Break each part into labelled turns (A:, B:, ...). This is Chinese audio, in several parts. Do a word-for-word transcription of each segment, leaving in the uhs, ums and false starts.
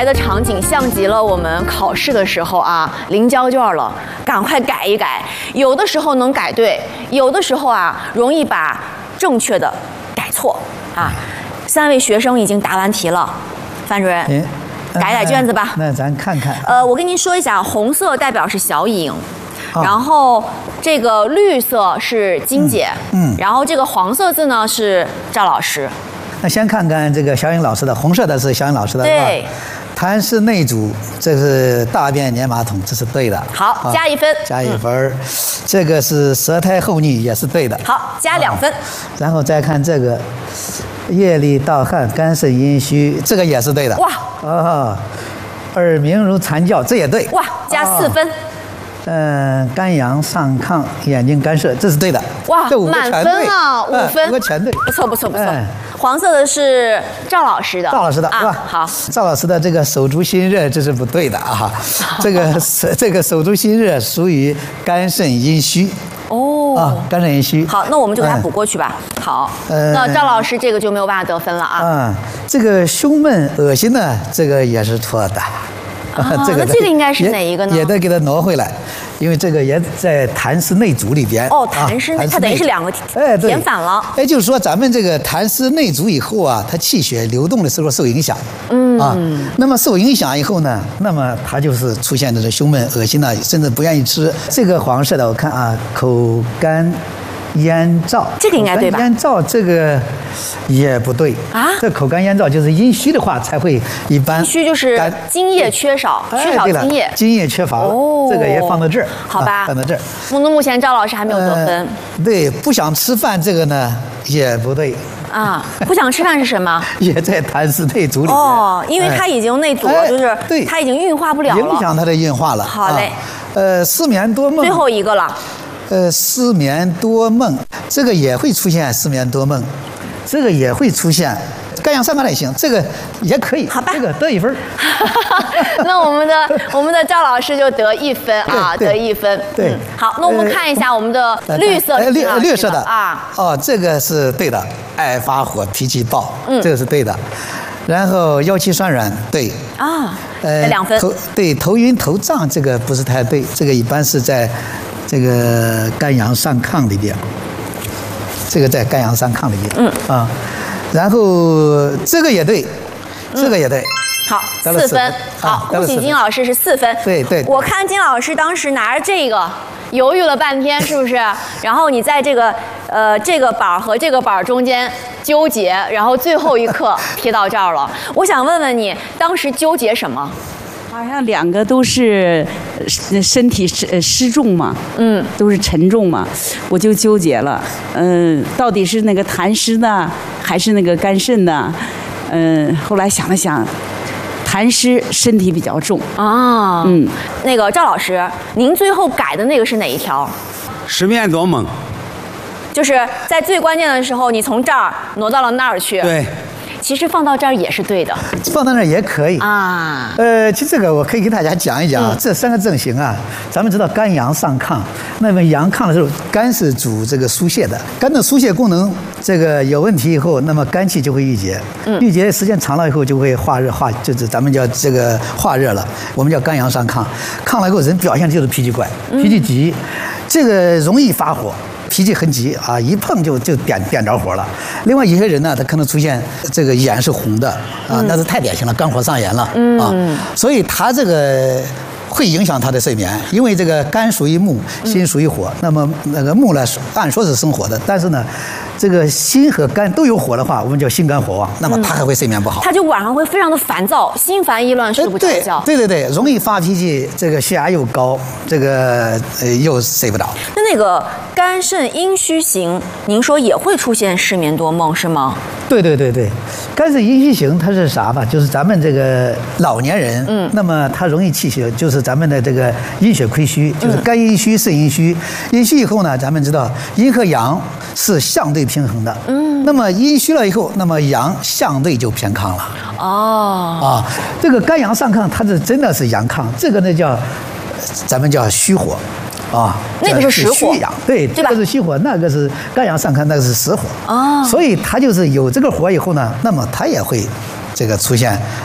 A: 的场景像极了我们考试的时候啊，临交卷了，赶快改一改。有的时候能改对，有的时候啊，容易把正确的改错啊。三位学生已经答完题了，范主任，改改卷子吧。
B: 那咱看看。
A: 呃，我跟您说一下，红色代表是小颖。然后这个绿色是金姐，嗯，嗯然后这个黄色字呢是赵老师。
B: 那先看看这个小颖老师的，红色的是小颖老师的，
A: 对。
B: 痰湿内阻，这是大便粘马桶，这是对的。
A: 好，加一分。
B: 加一分。嗯、这个是舌苔厚腻，也是对的。
A: 好，加两分。
B: 然后再看这个，夜里盗汗，肝肾阴虚，这个也是对的。
A: 哇。
B: 啊，耳鸣如蝉叫，这也对。
A: 哇，加四分。
B: 嗯，肝阳上亢，眼睛干涉，这是对的。
A: 哇，满分啊，五分，
B: 五个全对，
A: 不错不错不错。黄色的是赵老师的，
B: 赵老师的，是吧？
A: 好，
B: 赵老师的这个手足心热，这是不对的啊。这个这个手足心热属于肝肾阴虚。哦，啊，肝肾阴虚。
A: 好，那我们就给他补过去吧。好，那赵老师这个就没有办法得分了啊。
B: 嗯，这个胸闷恶心呢，这个也是错的。
A: 啊，这个那这个应该是哪一个呢？
B: 也得给它挪回来，因为这个也在痰湿内阻里边。
A: 哦，痰湿内，它等于是两个哎填反了。
B: 哎，就是说咱们这个痰湿内阻以后啊，它气血流动的时候受影响。嗯啊，那么受影响以后呢，那么它就是出现这种胸闷、恶心呢，甚至不愿意吃。这个黄色的，我看啊，口干。咽燥，
A: 这个应该对吧？
B: 咽燥这个也不对啊。这口干咽燥就是阴虚的话才会一般。
A: 阴虚就是津液缺少，缺少津液，
B: 津液缺乏了。哦，这个也放到这儿，
A: 好吧？
B: 放到这儿。
A: 那目前赵老师还没有得分。
B: 对，不想吃饭这个呢也不对。
A: 啊，不想吃饭是什么？
B: 也在痰湿内阻里面。
A: 哦，因为它已经内阻了，就是对，它已经运化不了了，
B: 影响它的运化了。
A: 好嘞。
B: 呃，失眠多梦。
A: 最后一个了。
B: 呃，失眠多梦，这个也会出现失眠多梦，这个也会出现肝阳上亢类型，这个也可以，
A: 好吧，
B: 这个得一分。
A: 那我们的我们的赵老师就得一分啊，得一分。
B: 对，
A: 嗯，好，那我们看一下我们的绿色
B: 绿绿色的
A: 啊，
B: 哦，这个是对的，爱发火，脾气暴，嗯，这个是对的。然后腰膝酸软，对
A: 啊，呃，两分。
B: 头对头晕头胀，这个不是太对，这个一般是在。这个肝阳上亢里边，这个在肝阳上亢里边，嗯啊，然后这个也对，这个也对，
A: 好，四分，好，恭喜金老师是四分，
B: 对对。
A: 我看金老师当时拿着这个犹豫了半天，是不是？然后你在这个呃这个板和这个板中间纠结，然后最后一刻贴到这儿了。我想问问你，当时纠结什么？
C: 好像两个都是身体失失重嘛，嗯，都是沉重嘛，我就纠结了，嗯，到底是那个痰湿呢，还是那个肝肾呢？嗯，后来想了想，痰湿身体比较重
A: 啊，嗯，那个赵老师，您最后改的那个是哪一条？
D: 失眠多梦，
A: 就是在最关键的时候，你从这儿挪到了那儿去。
D: 对。
A: 其实放到这儿也是对的，
B: 放到那儿也可以啊。呃，其实这个我可以给大家讲一讲啊，嗯、这三个症型啊，咱们知道肝阳上亢，那么阳亢的时候，肝是主这个疏泄的，肝的疏泄功能这个有问题以后，那么肝气就会郁结，嗯、郁结时间长了以后就会化热化，就是咱们叫这个化热了，我们叫肝阳上亢，亢了以后人表现就是脾气怪，脾气急，嗯、这个容易发火。脾气很急啊，一碰就就点点着火了。另外有些人呢，他可能出现这个眼是红的啊，那是太典型了，肝火上炎了啊，所以他这个会影响他的睡眠，因为这个肝属于木，心属于火。那么那个木呢，按说是生火的，但是呢，这个心和肝都有火的话，我们叫心肝火旺，那么他还会睡眠不好。
A: 他就晚上会非常的烦躁，心烦意乱，睡不着觉。
B: 对对对，容易发脾气，这个血压又高，这个呃又睡不着。
A: 那那个肝肾阴虚型，您说也会出现失眠多梦是吗？
B: 对对对对，肝肾阴虚型它是啥吧？就是咱们这个老年人，嗯，那么他容易气血，就是咱们的这个阴血亏虚，就是肝阴虚、肾阴虚。阴虚以后呢，咱们知道阴和阳是相对平衡的，嗯，那么阴虚了以后，那么阳相对就偏亢了。哦，啊，这个肝阳上亢，它是真的是阳亢，这个呢叫咱们叫虚火。啊，
A: 那个是实火，
B: 对，这个是虚火，那个是肝阳上亢，那个是实火。哦，所以它就是有这个火以后呢，那么它也会这个出现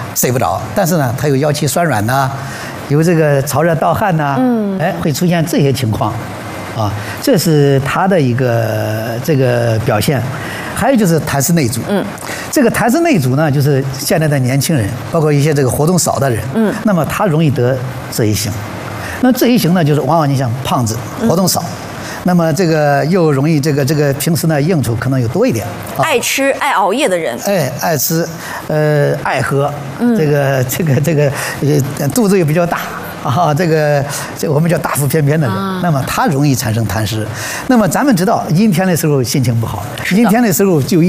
B: 睡不着，但是呢，他有腰膝酸软呐，有这个潮热盗汗呐，嗯，哎，会出现这些情况，啊，这是他的一个这个表现。还有就是痰湿内阻，嗯，这个痰湿内阻呢，就是现在的年轻人，包括一些这个活动少的人，嗯，那么他容易得这一型。那这一型呢，就是往往你像胖子，活动少。嗯，那么这个又容易这个这个平时呢应酬可能有多一点，
A: 啊、爱吃爱熬夜的人，
B: 哎，爱吃，呃，爱喝，嗯、这个这个这个呃肚子又比较大啊，这个这个我们叫大腹便便的人，啊、那么他容易产生痰湿。那么咱们知道阴天的时候心情不好，阴天的时候就